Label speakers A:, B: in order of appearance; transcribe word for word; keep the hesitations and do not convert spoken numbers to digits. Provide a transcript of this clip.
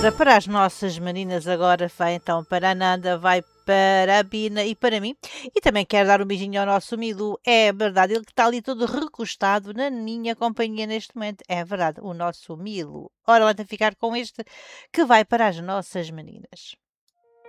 A: Ora, para as nossas meninas agora vai então para a Nanda, vai para a Bina e para mim. E também quero dar um beijinho ao nosso Milu. É verdade, ele que está ali todo recostado na minha companhia neste momento. É verdade, o nosso Milu. Ora, vai ficar com este que vai para as nossas meninas.